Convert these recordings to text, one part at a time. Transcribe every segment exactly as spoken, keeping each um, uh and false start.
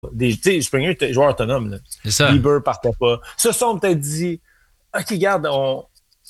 des, tu sais, Springer était joueur autonome, là. C'est ça. Bieber partait pas. Se sont peut-être dit, OK, regarde, on...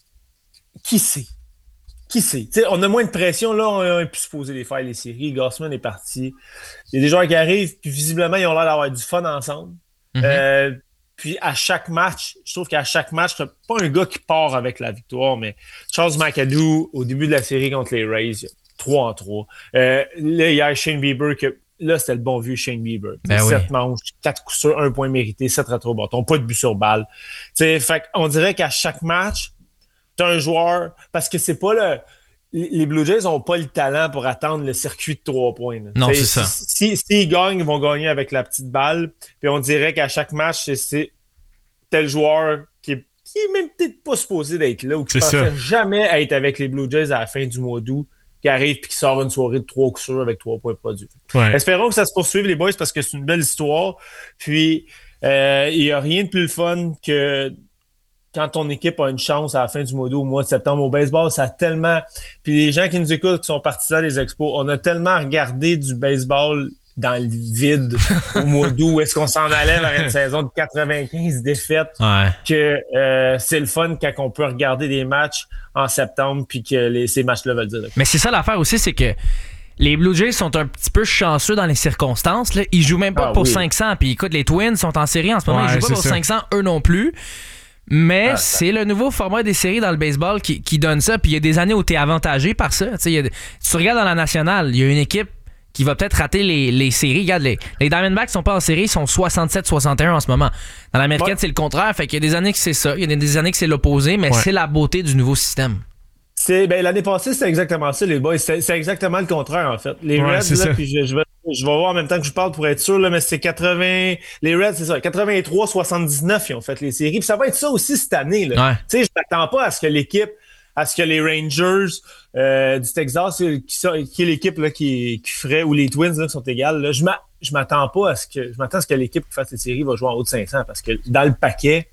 qui sait? Qui sait? T'sais, on a moins de pression, là, on a pu se poser les faire les séries. Gossman est parti. Il y a des joueurs qui arrivent, puis visiblement, ils ont l'air d'avoir du fun ensemble. Mm-hmm. Euh, puis à chaque match, je trouve qu'à chaque match, t'as pas un gars qui part avec la victoire, mais Charles McAdoo, au début de la série contre les Rays, trois en trois. Euh, là, hier, Shane Bieber, que là, c'était le bon vieux Shane Bieber. Ben sept oui. manches, quatre coups sûrs, un point mérité, sept rétro bâtons, pas de but sur balle. T'sais, fait qu'on dirait qu'à chaque match, t'as un joueur, parce que c'est pas le... Les Blue Jays n'ont pas le talent pour attendre le circuit de trois points. Là. Non, T'sais, c'est ça. Si, si, s'ils gagnent, ils vont gagner avec la petite balle. Puis on dirait qu'à chaque match, c'est, c'est tel joueur qui est, qui est même peut-être pas supposé d'être là ou qui ne pensait jamais être avec les Blue Jays à la fin du mois d'août, qui arrive et qui sort une soirée de trois coups sûrs avec trois points produits. Ouais. Espérons que ça se poursuive, les boys, parce que c'est une belle histoire. Puis, euh, il n'y a rien de plus le fun que quand ton équipe a une chance à la fin du mois d'août, au mois de septembre, au baseball, ça a tellement... Puis les gens qui nous écoutent, qui sont partisans des expos, on a tellement regardé du baseball dans le vide au mois d'août, où est-ce qu'on s'en allait vers une saison de quatre-vingt-quinze défaites, ouais. que euh, c'est le fun quand on peut regarder des matchs en septembre puis que les, ces matchs-là veulent dire. Mais c'est ça l'affaire aussi, c'est que les Blue Jays sont un petit peu chanceux dans les circonstances. Là. Ils jouent même pas ah, pour oui. cinq cents. Puis écoute, les Twins sont en série en ce moment, ouais, ils jouent pas pour ça. cinq cents, eux non plus. Mais ah, c'est le nouveau format des séries dans le baseball qui, qui donne ça. Puis il y a des années où tu es avantagé par ça. Y a, tu regardes dans la nationale, il y a une équipe qui va peut-être rater les, les séries. Regarde, les, les Diamondbacks sont pas en série, ils sont soixante-sept soixante et un en ce moment. Dans l'américaine, ouais. c'est le contraire. Fait qu'il y a des années que c'est ça, il y a des années que c'est l'opposé, mais ouais. c'est la beauté du nouveau système. C'est, ben, l'année passée, c'était exactement ça, les boys. C'est, c'est exactement le contraire, en fait. Les ouais, Reds, là, puis je, je, vais, je vais voir en même temps que je parle pour être sûr, là, mais c'est quatre-vingts... Les Reds, c'est ça, quatre-vingt-trois soixante-dix-neuf, ils ont fait les séries. Puis ça va être ça aussi cette année, là. Ouais. Tu sais, je m'attends pas à ce que l'équipe, à ce que les Rangers euh, du Texas, qui, qui est l'équipe là, qui, qui ferait, ou les Twins là, qui sont égales, là, je, m'a, je m'attends pas à ce que... Je m'attends à ce que l'équipe qui fasse les séries va jouer en haut de cinq cents, parce que dans le paquet,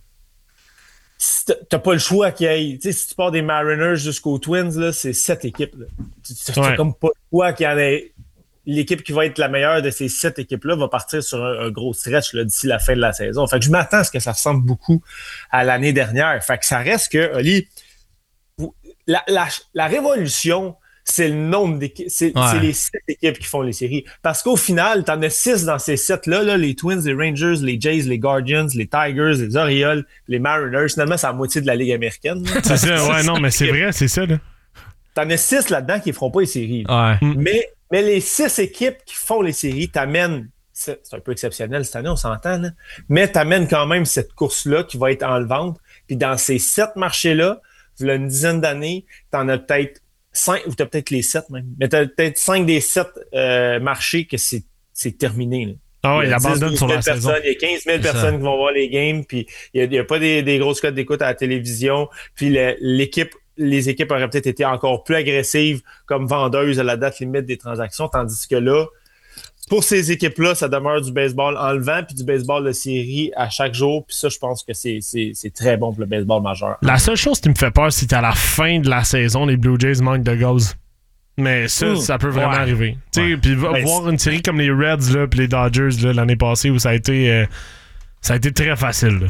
t'as pas le choix qu'il y ait. Tu sais, si tu pars des Mariners jusqu'aux Twins, là, c'est sept équipes. Là. T'as ouais. comme pas le choix qu'il y en ait. L'équipe qui va être la meilleure de ces sept équipes-là va partir sur un, un gros stretch là, d'ici la fin de la saison. Fait que je m'attends à ce que ça ressemble beaucoup à l'année dernière. Fait que ça reste que, Oli, la, la, la révolution, c'est le nombre d'équipes. C'est, ouais. c'est les sept équipes qui font les séries. Parce qu'au final, t'en as six dans ces sept-là, là, les Twins, les Rangers, les Jays, les Guardians, les Tigers, les Orioles, les Mariners. Finalement, c'est la moitié de la Ligue américaine. C'est ça, ouais, non, mais c'est vrai, c'est ça, là. T'en as six là-dedans qui ne feront pas les séries. Ouais. Mais, mais les six équipes qui font les séries t'amènent, c'est, c'est un peu exceptionnel cette année, on s'entend, là, mais t'amènent quand même cette course-là qui va être enlevante. Puis dans ces sept marchés-là, il y a une dizaine d'années, t'en as peut-être cinq, ou t'as peut-être les sept même, mais t'as peut-être cinq des sept euh, marchés que c'est, c'est terminé. Là. Ah oui, il abandonne sur la saison. Il y a quinze mille personnes qui vont voir les games, puis il n'y a, a pas des, des grosses cotes d'écoute à la télévision, puis le, l'équipe, les équipes auraient peut-être été encore plus agressives comme vendeuses à la date limite des transactions, tandis que là, pour ces équipes-là, ça demeure du baseball enlevant puis du baseball de série à chaque jour. Puis ça, je pense que c'est, c'est, c'est très bon pour le baseball majeur. La seule chose qui me fait peur, c'est qu'à la fin de la saison, les Blue Jays manquent de gaz. Mais ça, mmh. ça peut vraiment ouais. arriver. Ouais. Puis ben, voir c'est... une série comme les Reds là, puis les Dodgers là, l'année passée où ça a été, euh, ça a été très facile. Là.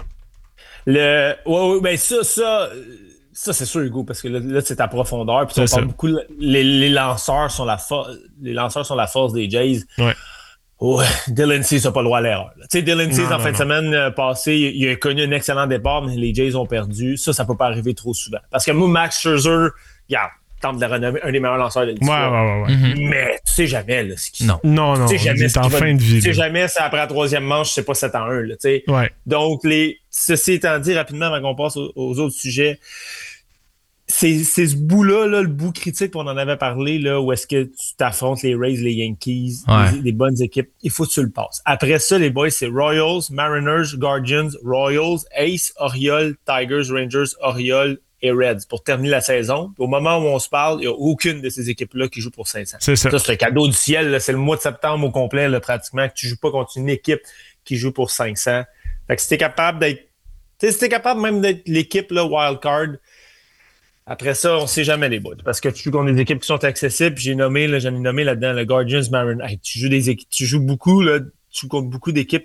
Le, ouais, ouais, ben ça, ça... Ça, c'est sûr, Hugo, parce que là, là c'est ta profondeur. Puis on parle beaucoup, les, les lanceurs sont la force. Les lanceurs sont la force des Jays. Ouais. Ouais, Dylan Cease n'a pas le droit à l'erreur. Tu sais, Dylan Cease, en fin de semaine euh, passée, il, il a connu un excellent départ, mais les Jays ont perdu. Ça, ça peut pas arriver trop souvent. Parce que moi, Max Scherzer, regarde, tente de la renommer un des meilleurs lanceurs de l'histoire. Ouais, ouais, ouais. ouais. Mm-hmm. Mais tu sais jamais, là, ce qui... Non. Non, non, tu sais jamais c'est en fin de vie. Tu sais jamais, c'est après la troisième manche, c'est pas sept en un, là, tu sais. Ouais. Donc, les, ceci étant dit, rapidement, avant qu'on passe aux, aux autres sujets, C'est, c'est ce bout-là, là, le bout critique, on en avait parlé, là, où est-ce que tu t'affrontes les Rays, les Yankees, ouais. les, les bonnes équipes. Il faut que tu le passes. Après ça, les boys, c'est Royals, Mariners, Guardians, Royals, Ace, Orioles, Tigers, Rangers, Orioles et Reds pour terminer la saison. Au moment où on se parle, il n'y a aucune de ces équipes-là qui joue pour cinq cents. C'est ça. Ça, c'est un cadeau du ciel. Là. C'est le mois de septembre au complet, là, pratiquement, que tu joues pas contre une équipe qui joue pour cinq cents. Fait que si t'es capable d'être... Tu sais, si t'es capable même d'être l'équipe, là, wild card... Après ça, on ne sait jamais les bouts. Parce que tu joues contre des équipes qui sont accessibles. J'ai nommé, là, j'en ai nommé là-dedans le Guardians, Mariners. Hey, tu joues des équipes, tu joues beaucoup, là, tu joues contre beaucoup d'équipes